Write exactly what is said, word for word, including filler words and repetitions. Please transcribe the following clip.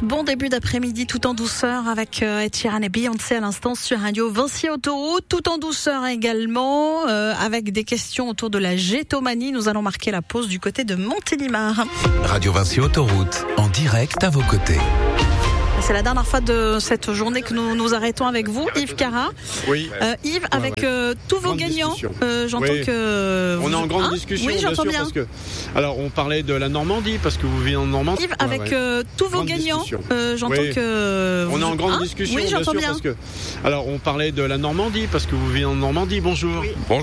Bon début d'après-midi tout en douceur avec euh, Ed Sheeran et Beyoncé à l'instant sur Radio Vinci Autoroute. Tout en douceur également euh, avec des questions autour de la gétomanie. Nous allons marquer la pause du côté de Montélimar. Radio Vinci Autoroute, en direct à vos côtés. C'est la dernière fois de cette journée que nous nous arrêtons avec vous, Yves Cara. Oui. Euh, Yves, avec ouais, ouais. Euh, tous vos grande gagnants, euh, j'entends oui. que... On est en grande hein discussion, oui, bien j'entends sûr, bien. parce que... Alors, on parlait de la Normandie, parce que vous vivez en Normandie. Yves, ouais, avec ouais. euh, tous vos grande gagnants, discussion. euh, j'entends oui. que... On est en grande hein discussion, oui, bien j'entends sûr, bien. parce que... Alors, on parlait de la Normandie, parce que vous vivez en Normandie. Bonjour. Oui. Bonjour.